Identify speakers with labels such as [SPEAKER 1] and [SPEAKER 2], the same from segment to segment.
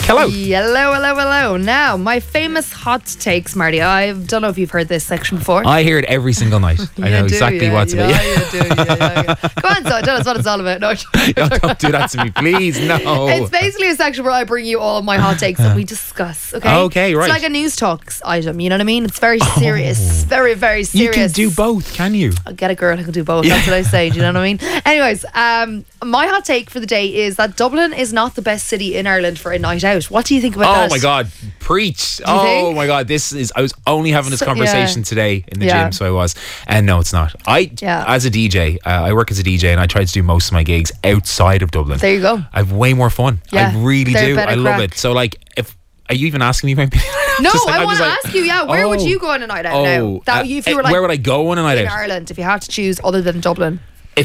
[SPEAKER 1] Hello.
[SPEAKER 2] Hello. Now, my famous hot takes, Marty. I don't know if you've heard this section before.
[SPEAKER 1] I hear it every single night. I know exactly what's about.
[SPEAKER 2] You do. Go on, so tell us what it's all about. No,
[SPEAKER 1] don't do that to me, please. No.
[SPEAKER 2] It's basically a section where I bring you all of my hot takes and we discuss. Okay.
[SPEAKER 1] Okay, right.
[SPEAKER 2] It's like a news talks item. You know what I mean? It's very serious. Very, very serious.
[SPEAKER 1] You can do both, can you?
[SPEAKER 2] I'll get a girl who can do both. That's what I say. Do you know what I mean? Anyways, my hot take for the day is that Dublin is not the best city in Ireland for a night out. What do you think about that?
[SPEAKER 1] Oh my God, preach.
[SPEAKER 2] Think?
[SPEAKER 1] My God, I was only having this conversation today in the gym, so I was. And no, it's not. As a DJ, I work as a DJ and I try to do most of my gigs outside of Dublin.
[SPEAKER 2] There you go.
[SPEAKER 1] I have way more fun.
[SPEAKER 2] Yeah,
[SPEAKER 1] I really do. I love
[SPEAKER 2] crack.
[SPEAKER 1] it. So like, are you even asking me my opinion?
[SPEAKER 2] No, I want to ask you, where would you go on a night out now? If you were like,
[SPEAKER 1] where would I go on a night out?
[SPEAKER 2] In Ireland, if you had to choose other than Dublin.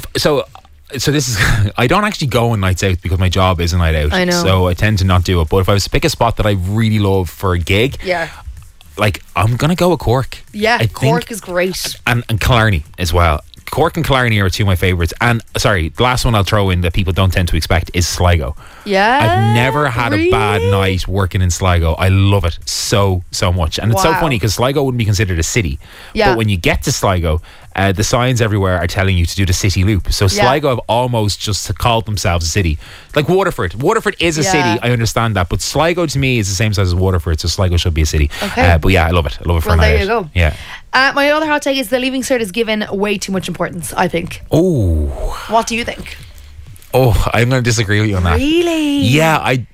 [SPEAKER 1] So this is, I don't actually go on nights out because my job is a night out.
[SPEAKER 2] I know.
[SPEAKER 1] So I tend to not do it. But if I was to pick a spot that I really love for a gig, like I'm going to go with Cork.
[SPEAKER 2] Yeah, Cork is great.
[SPEAKER 1] And Killarney as well. Cork and Killarney are two of my favourites. And sorry, the last one I'll throw in that people don't tend to expect is Sligo.
[SPEAKER 2] Yeah.
[SPEAKER 1] I've never had a bad night working in Sligo. I love it so much. And it's so funny because Sligo wouldn't be considered a city.
[SPEAKER 2] Yeah.
[SPEAKER 1] But when you get to Sligo, the signs everywhere are telling you to do the city loop. So Sligo have almost just called themselves a city. Like Waterford. Waterford is a city, I understand that. But Sligo to me is the same size as Waterford, so Sligo should be a city.
[SPEAKER 2] Okay.
[SPEAKER 1] But yeah, I love it. I love it for a night
[SPEAKER 2] there you
[SPEAKER 1] out.
[SPEAKER 2] go.
[SPEAKER 1] Yeah.
[SPEAKER 2] My other hot take is the Leaving Cert is given way too much importance, I think.
[SPEAKER 1] Oh.
[SPEAKER 2] What do you think?
[SPEAKER 1] Oh, I'm going to disagree with you on that.
[SPEAKER 2] Really?
[SPEAKER 1] Yeah,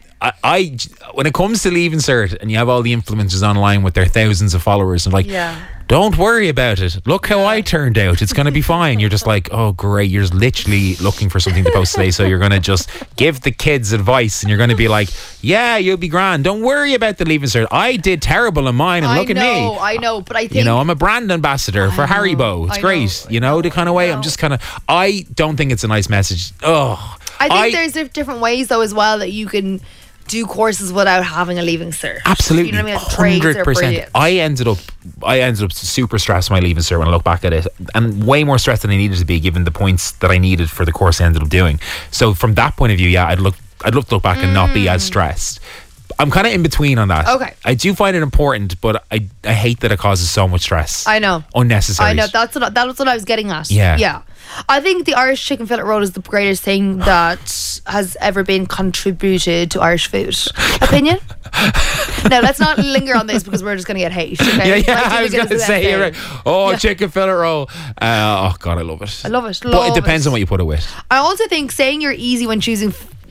[SPEAKER 1] I when it comes to Leaving Cert and you have all the influencers online with their thousands of followers and like, don't worry about it. Look how I turned out. It's going to be fine. You're just like, oh, great. You're just literally looking for something to post today. So you're going to just give the kids advice and you're going to be like, yeah, you'll be grand. Don't worry about the Leaving Cert. I did terrible in mine and look at me.
[SPEAKER 2] I know, but I think...
[SPEAKER 1] I'm a brand ambassador for Haribo. It's great. The kind of way. I'm just kind of... I don't think it's a nice message. Oh,
[SPEAKER 2] I think there's different ways though as well that you can do courses without having a Leaving Cert.
[SPEAKER 1] Absolutely,
[SPEAKER 2] you know what I mean? Like
[SPEAKER 1] 100%. I ended up super stressed with my Leaving Cert when I look back at it, and way more stressed than I needed to be given the points that I needed for the course I ended up doing. So from that point of view, I'd love to look back and not be as stressed. I'm kind of in between on that.
[SPEAKER 2] Okay.
[SPEAKER 1] I do find it important, but I hate that it causes so much stress.
[SPEAKER 2] I know.
[SPEAKER 1] Unnecessary.
[SPEAKER 2] I know. That's what I was getting at.
[SPEAKER 1] Yeah.
[SPEAKER 2] Yeah. I think the Irish chicken fillet roll is the greatest thing that has ever been contributed to Irish food. Opinion? Now, let's not linger on this because we're just going to get hate. Okay?
[SPEAKER 1] I was going to say, you're right. Oh, chicken fillet roll. Oh, God, I love it.
[SPEAKER 2] I love it.
[SPEAKER 1] But it depends on what you put it with.
[SPEAKER 2] I also think saying you're easy when choosing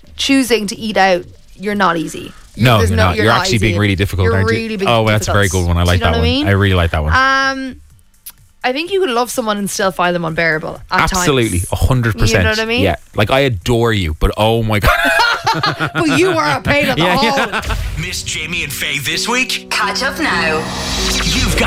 [SPEAKER 2] to eat out, you're not easy.
[SPEAKER 1] No, you're not. You're actually being really difficult, aren't you?
[SPEAKER 2] Really being
[SPEAKER 1] difficult. That's a very good one. I like that one. I really like that one.
[SPEAKER 2] I think you can love someone and still find them unbearable at
[SPEAKER 1] Absolutely,
[SPEAKER 2] times.
[SPEAKER 1] 100%.
[SPEAKER 2] You know what I mean?
[SPEAKER 1] Yeah, like I adore you, but oh my God.
[SPEAKER 2] But you are a pain in the hole.
[SPEAKER 3] Miss Jamie and Faye this week?
[SPEAKER 4] Catch up now.
[SPEAKER 3] You've got